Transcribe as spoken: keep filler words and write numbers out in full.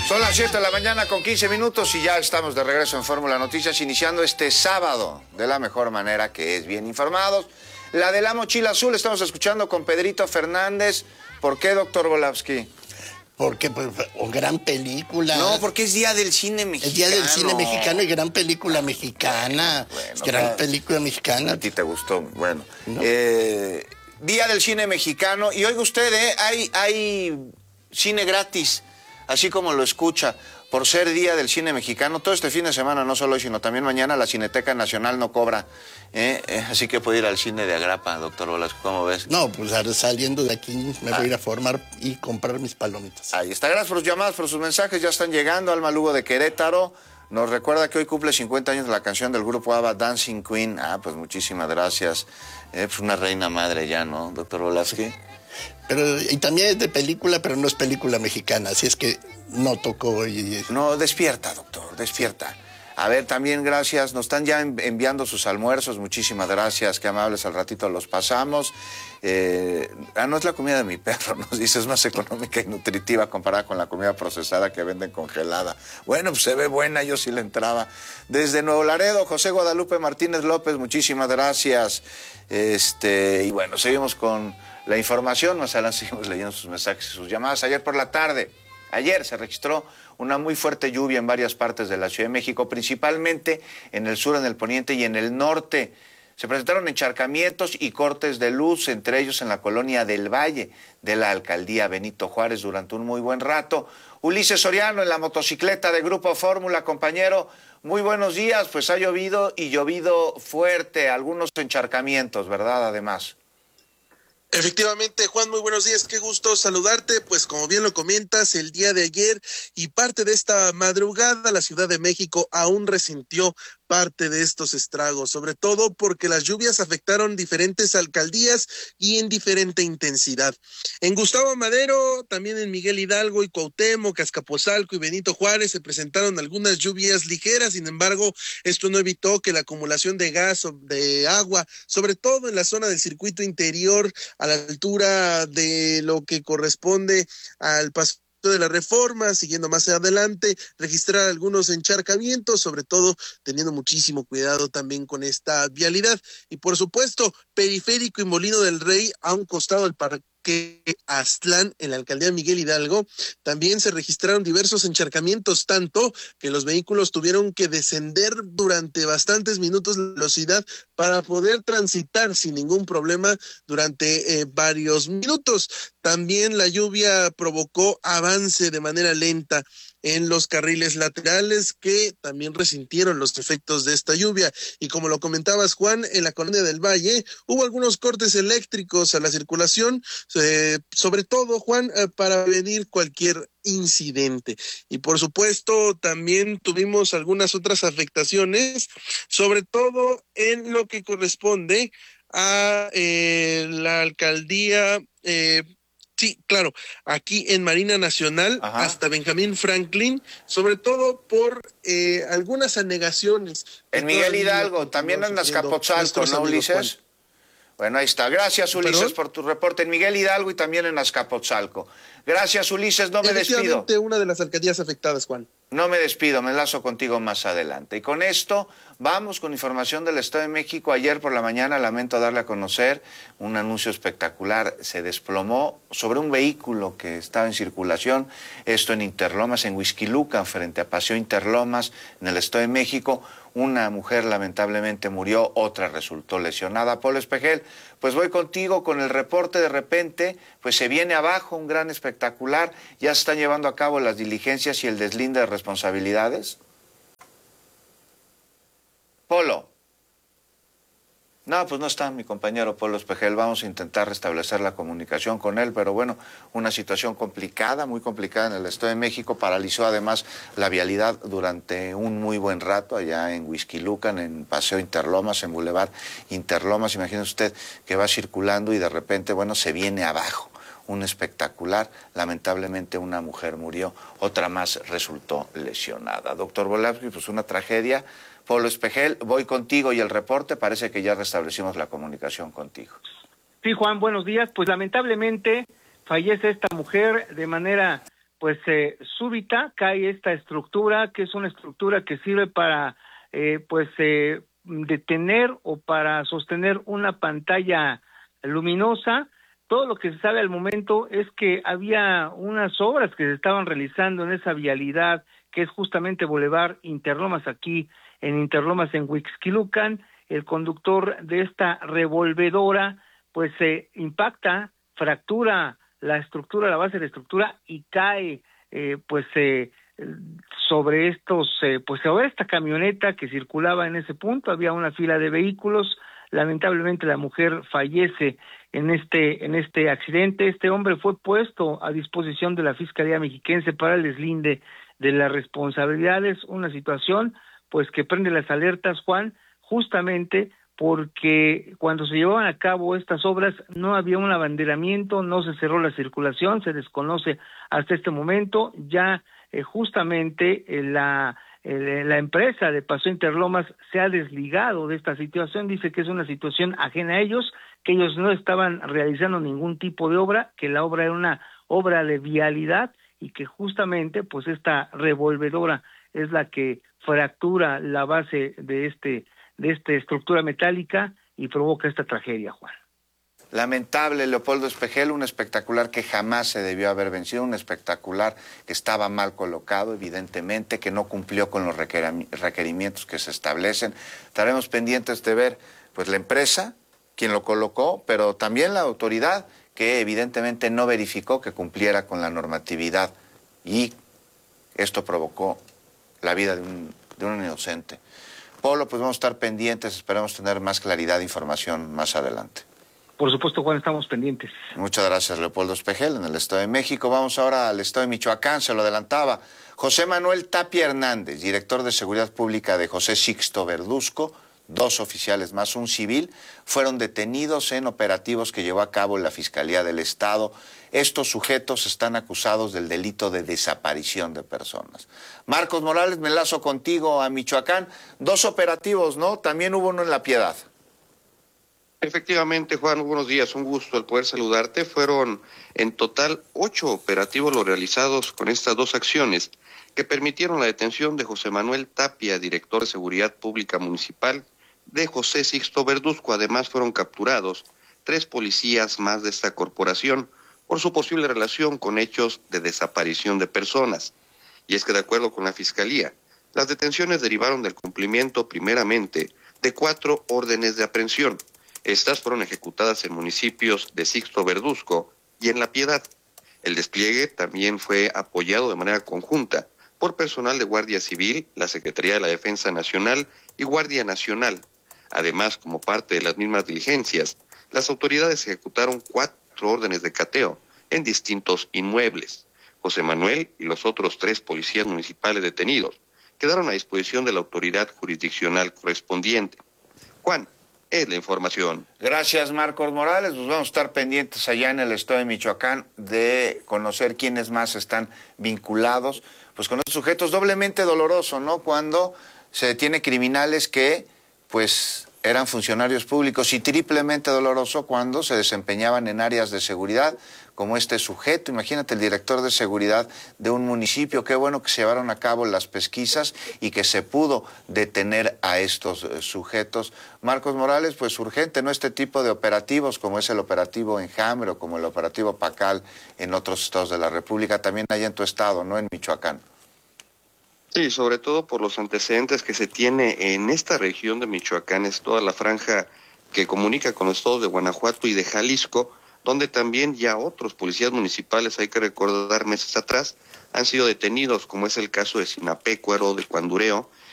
Son las siete de la mañana con quince minutos y ya estamos de regreso en Fórmula Noticias, iniciando este sábado de la mejor manera, que es bien informados. La de la mochila azul, estamos escuchando con Pedrito Fernández. ¿Por qué, doctor Volavsky? Porque, pues, oh, gran película. No, porque es Día del Cine Mexicano. Es Día del Cine Mexicano y gran película mexicana. Bueno, gran claro. película mexicana. A ti te gustó, bueno. No. Eh, Día del Cine Mexicano. Y oiga usted, ¿eh? hay, hay cine gratis, así como lo escucha, por ser Día del Cine Mexicano. Todo este fin de semana, no solo hoy, sino también mañana, la Cineteca Nacional no cobra. ¿eh? Eh, así que puede ir al cine de Agrapa, doctor Volavsky, ¿cómo ves? No, pues saliendo de aquí me voy ah. a ir a formar y comprar mis palomitas. Ahí está. Gracias por sus llamadas, por sus mensajes. Ya están llegando. Alma Lugo de Querétaro nos recuerda que hoy cumple cincuenta años de la canción del grupo ABBA, Dancing Queen. Ah, pues muchísimas gracias. Eh, pues una reina madre ya, ¿no, doctor Volavsky? Pero, y también es de película, pero no es película mexicana, así es que no tocó. Y... No, despierta, doctor, despierta. A ver, también gracias, nos están ya enviando sus almuerzos, muchísimas gracias, qué amables, al ratito los pasamos. Eh, ah, no es la comida de mi perro, nos dice, es más económica y nutritiva comparada con la comida procesada que venden congelada. Bueno, pues se ve buena, yo sí le entraba. Desde Nuevo Laredo, José Guadalupe Martínez López, muchísimas gracias. Este, y bueno, seguimos con la información, más adelante seguimos leyendo sus mensajes y sus llamadas. Ayer por la tarde, ayer se registró una muy fuerte lluvia en varias partes de la Ciudad de México, principalmente en el sur, en el poniente y en el norte. Se presentaron encharcamientos y cortes de luz, entre ellos en la colonia del Valle de la alcaldía Benito Juárez, durante un muy buen rato. Ulises Soriano en la motocicleta de Grupo Fórmula, compañero, muy buenos días. Pues ha llovido y llovido fuerte, algunos encharcamientos, ¿verdad? Además. Efectivamente, Juan, muy buenos días, qué gusto saludarte. Pues como bien lo comentas, el día de ayer y parte de esta madrugada, la Ciudad de México aún resintió parte de estos estragos, sobre todo porque las lluvias afectaron diferentes alcaldías y en diferente intensidad. En Gustavo Madero, también en Miguel Hidalgo y Cuauhtémoc, Azcapotzalco y Benito Juárez se presentaron algunas lluvias ligeras. Sin embargo, esto no evitó que la acumulación de gas o de agua, sobre todo en la zona del circuito interior, a la altura de lo que corresponde al paso de la Reforma, siguiendo más adelante, registrar algunos encharcamientos, sobre todo teniendo muchísimo cuidado también con esta vialidad. Y por supuesto, Periférico y Molino del Rey, a un costado del parque Aztlán, en la alcaldía Miguel Hidalgo, también se registraron diversos encharcamientos, tanto que los vehículos tuvieron que descender durante bastantes minutos de velocidad para poder transitar sin ningún problema durante eh, varios minutos. También la lluvia provocó avance de manera lenta en los carriles laterales, que también resintieron los efectos de esta lluvia. Y como lo comentabas, Juan, en la colonia del Valle hubo algunos cortes eléctricos a la circulación, eh, sobre todo, Juan, eh, para prevenir cualquier incidente. Y por supuesto también tuvimos algunas otras afectaciones, sobre todo en lo que corresponde a eh, la alcaldía eh, Sí, claro, aquí en Marina Nacional, ajá, hasta Benjamín Franklin, sobre todo por eh, algunas anegaciones. En Miguel Hidalgo, también en Azcapotzalco, ¿no, Ulises? Juan. Bueno, ahí está. Gracias, Ulises, ¿Perdón? por tu reporte. En Miguel Hidalgo y también en Azcapotzalco. Gracias, Ulises, no me despido. Efectivamente, una de las alcaldías afectadas, Juan. No me despido, me enlazo contigo más adelante. Y con esto vamos con información del Estado de México. Ayer por la mañana, lamento darle a conocer un anuncio espectacular. Se desplomó sobre un vehículo que estaba en circulación, esto en Interlomas, en Huixquilucan, frente a Paseo Interlomas, en el Estado de México. Una mujer lamentablemente murió, otra resultó lesionada. Polo Espejel, pues voy contigo con el reporte. De repente, pues se viene abajo un gran espectacular. Ya se están llevando a cabo las diligencias y el deslinde de responsabilidades. Polo. No, pues no está mi compañero Polo Espejel. Vamos a intentar restablecer la comunicación con él, pero bueno, una situación complicada, muy complicada en el Estado de México. Paralizó además la vialidad durante un muy buen rato allá en Huixquilucan, en Paseo Interlomas, en Boulevard Interlomas. Imagínese usted que va circulando y de repente, bueno, se viene abajo. Un espectacular, lamentablemente una mujer murió, otra más resultó lesionada. Doctor Volavsky, pues una tragedia. Polo Espejel, voy contigo y el reporte, parece que ya restablecimos la comunicación contigo. Sí, Juan, buenos días. Pues lamentablemente fallece esta mujer de manera pues eh, súbita cae esta estructura, que es una estructura que sirve para eh, pues eh, detener o para sostener una pantalla luminosa. Todo lo que se sabe al momento es que había unas obras que se estaban realizando en esa vialidad, que es justamente Boulevard Interlomas, aquí en Interlomas en Huixquilucan. El conductor de esta revolvedora pues se eh, impacta, fractura la estructura, la base de la estructura y cae eh, pues eh, sobre estos, eh, pues sobre esta camioneta que circulaba en ese punto. Había una fila de vehículos. Lamentablemente la mujer fallece en este en este accidente. Este hombre fue puesto a disposición de la Fiscalía Mexiquense para el deslinde de las responsabilidades, una situación pues que prende las alertas, Juan, justamente porque cuando se llevaban a cabo estas obras no había un abanderamiento, no se cerró la circulación, se desconoce hasta este momento. Ya eh, justamente eh, la eh, la empresa de Paseo Interlomas se ha desligado de esta situación, dice que es una situación ajena a ellos, que ellos no estaban realizando ningún tipo de obra, que la obra era una obra de vialidad y que justamente pues esta revolvedora es la que fractura la base de este de esta estructura metálica y provoca esta tragedia, Juan. Lamentable, Leopoldo Espejel, un espectacular que jamás se debió haber vencido, un espectacular que estaba mal colocado, evidentemente, que no cumplió con los requerimientos que se establecen. Estaremos pendientes de ver pues la empresa, quien lo colocó, pero también la autoridad, que evidentemente no verificó que cumpliera con la normatividad, y esto provocó la vida de un, de un inocente. Polo, pues vamos a estar pendientes, esperamos tener más claridad e información más adelante. Por supuesto, Juan, estamos pendientes. Muchas gracias, Leopoldo Espejel, en el Estado de México. Vamos ahora al Estado de Michoacán, se lo adelantaba. José Manuel Tapia Hernández, director de Seguridad Pública de José Sixto Verduzco, dos oficiales más un civil, fueron detenidos en operativos que llevó a cabo la Fiscalía del Estado. Estos sujetos están acusados del delito de desaparición de personas. Marcos Morales, me enlazo contigo a Michoacán. Dos operativos, ¿no? También hubo uno en La Piedad. Efectivamente, Juan, buenos días, un gusto el poder saludarte. Fueron en total ocho operativos los realizados con estas dos acciones que permitieron la detención de José Manuel Tapia, director de Seguridad Pública Municipal de José Sixto Verduzco. Además fueron capturados tres policías más de esta corporación por su posible relación con hechos de desaparición de personas. Y es que de acuerdo con la Fiscalía, las detenciones derivaron del cumplimiento primeramente de cuatro órdenes de aprehensión. Estas fueron ejecutadas en municipios de Sixto Verduzco y en La Piedad. El despliegue también fue apoyado de manera conjunta por personal de Guardia Civil, la Secretaría de la Defensa Nacional y Guardia Nacional. Además, como parte de las mismas diligencias, las autoridades ejecutaron cuatro órdenes de cateo en distintos inmuebles. José Manuel y los otros tres policías municipales detenidos quedaron a disposición de la autoridad jurisdiccional correspondiente. Juan, es la información. Gracias, Marcos Morales. Pues vamos a estar pendientes allá en el Estado de Michoacán de conocer quiénes más están vinculados pues con estos sujetos. Doblemente doloroso, ¿no? Cuando se detiene criminales que pues eran funcionarios públicos, y triplemente doloroso cuando se desempeñaban en áreas de seguridad, como este sujeto. Imagínate, el director de seguridad de un municipio. Qué bueno que se llevaron a cabo las pesquisas y que se pudo detener a estos eh, sujetos. Marcos Morales, pues urgente, ¿no? Este tipo de operativos, como es el operativo Enjambre o como el operativo Pacal en otros estados de la República, también allá en tu estado, ¿no? En Michoacán. Sí, sobre todo por los antecedentes que se tiene en esta región de Michoacán, es toda la franja que comunica con los estados de Guanajuato y de Jalisco, donde también ya otros policías municipales, hay que recordar meses atrás, han sido detenidos, como es el caso de Sinapecuaro, de Cuandureo,